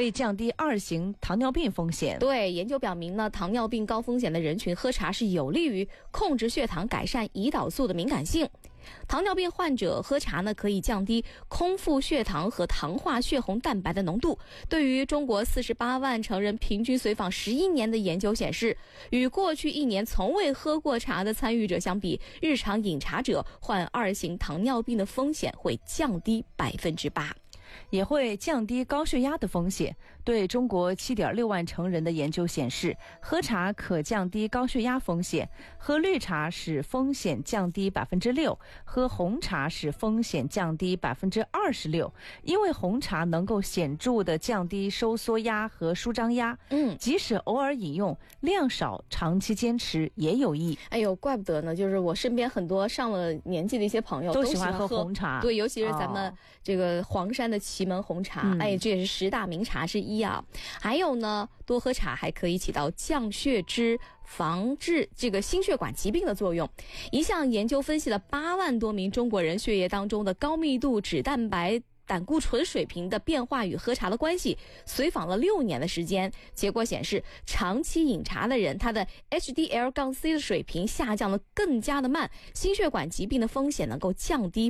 以降低2型糖尿病风险。 对，研究表明呢，糖尿病高风险的人群喝茶是有利于控制血糖，改善胰岛素的敏感性。糖尿病患者喝茶呢，可以降低空腹血糖和糖化血红蛋白的浓度。对于中国48万成人平均随访11年的研究显示，与过去1年从未喝过茶的参与者相比，日常饮茶者患2型糖尿病的风险会降低8%。 也会降低高血压的风险。对中国7.6万成人的研究显示，喝茶可降低高血压风险，喝绿茶使风险降低6%，喝红茶使风险降低26%。因为红茶能够显著的降低收缩压和舒张压，即使偶尔饮用，量少，长期坚持也有益。 哎呦，怪不得呢，就是我身边很多上了年纪的一些朋友都喜欢喝红茶， 对，尤其是咱们这个黄山的祁门红茶，这也是10大名茶之一啊。还有呢，多喝茶还可以起到降血脂、防治这个心血管疾病的作用。一项研究分析了8万多名中国人血液当中的高密度脂蛋白、胆固醇水平的变化与喝茶的关系，随访了6年的时间。结果显示，长期饮茶的人，他的 HDL-C 的水平下降的更加的慢，心血管疾病的风险能够降低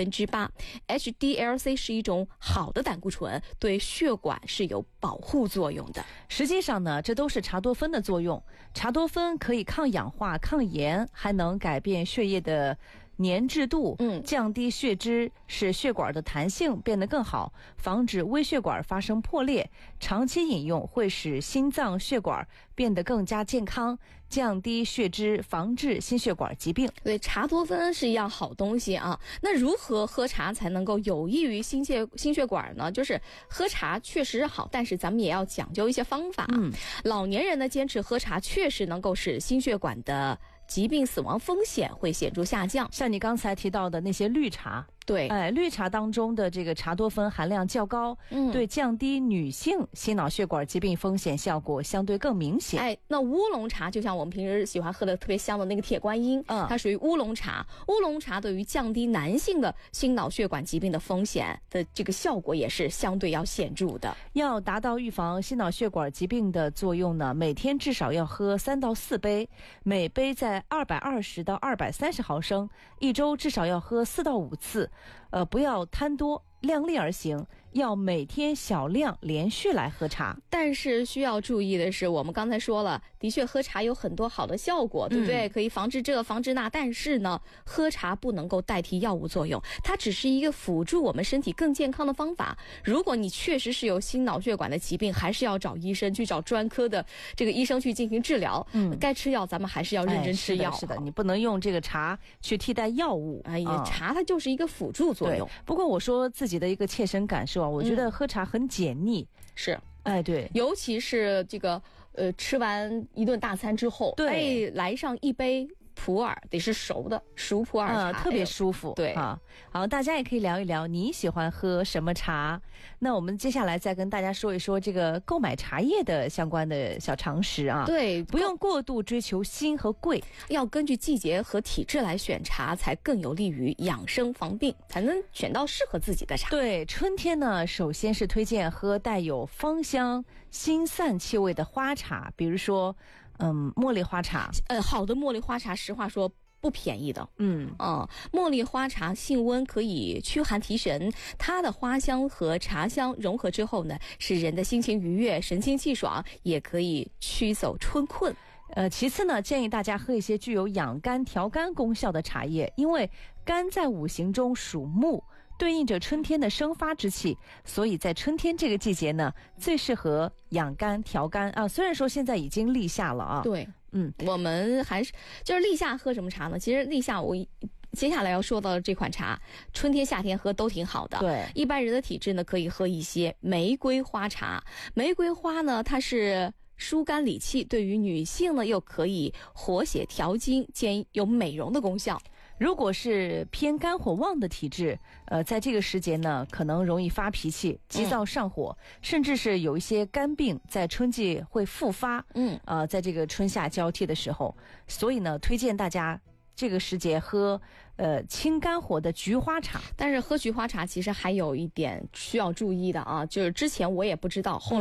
8%。HDL-C 是一种好的胆固醇，对血管是有保护作用的。 实际上呢，这都是茶多酚的作用。茶多酚可以抗氧化、抗炎，还能改变血液的粘滞度，降低血脂，使血管的弹性变得更好，防止微血管发生破裂。长期饮用会使心脏血管变得更加健康，降低血脂，防治心血管疾病。 对，茶多酚是一样好东西啊。那如何喝茶才能够有益于心血管呢？就是喝茶确实好，但是咱们也要讲究一些方法。老年人呢，坚持喝茶确实能够使心血管的疾病死亡风险会显著下降。 像你刚才提到的那些绿茶， 对， 绿茶当中的这个茶多酚含量较高，对降低女性心脑血管疾病风险效果相对更明显。 那乌龙茶就像我们平时喜欢喝的特别香的那个铁观音，它属于乌龙茶。乌龙茶对于降低男性的心脑血管疾病的风险的这个效果也是相对要显著的。 要达到预防心脑血管疾病的作用呢，每天至少要喝3到4杯，每杯在220到230毫升，一周至少要喝4到5次。不要贪多，量力而行，要每天小量连续来喝茶。 但是需要注意的是，我们刚才说了，的确喝茶有很多好的效果，对不对？可以防治这防治那，但是呢，喝茶不能够代替药物作用，它只是一个辅助我们身体更健康的方法。如果你确实是有心脑血管的疾病，还是要找医生，去找专科的这个医生去进行治疗。该吃药咱们还是要认真吃药。 是的，你不能用这个茶去替代药物。 茶它就是一个辅助作用。 不过我说自己的一个切身感受啊，我觉得喝茶很解腻。 是。 对， 尤其是这个吃完一顿大餐之后， 对， 来上一杯普洱，得是熟普洱茶， 特别舒服。 对好，大家也可以聊一聊你喜欢喝什么茶。那我们接下来再跟大家说一说这个购买茶叶的相关的小常识啊。 对， 不用过度追求新和贵， 要根据季节和体质来选茶，才更有利于养生防病，才能选到适合自己的茶。 对，春天呢，首先是推荐喝带有芳香、辛散气味的花茶，比如说茉莉花茶。 好的茉莉花茶，实话说不便宜的。茉莉花茶性温，可以驱寒提神，它的花香和茶香融合之后呢，使人的心情愉悦，神清气爽，也可以驱走春困。 其次呢，建议大家喝一些具有养肝调肝功效的茶叶，因为肝在五行中属木，对应着春天的生发之气，所以在春天这个季节呢，最适合养肝调肝啊。虽然说现在已经立夏了啊， 对，我们还是就是立夏喝什么茶呢？其实立夏我接下来要说到的这款茶，春天夏天喝都挺好的。 对， 一般人的体质呢，可以喝一些玫瑰花茶。玫瑰花呢，它是疏肝理气，对于女性呢又可以活血调经，兼有美容的功效。 如果是偏肝火旺的体质，在这个时节呢，可能容易发脾气，急躁上火，甚至是有一些肝病在春季会复发。在这个春夏交替的时候，所以呢，推荐大家这个时节喝清肝火的菊花茶。 但是喝菊花茶其实还有一点需要注意的啊，就是之前我也不知道，后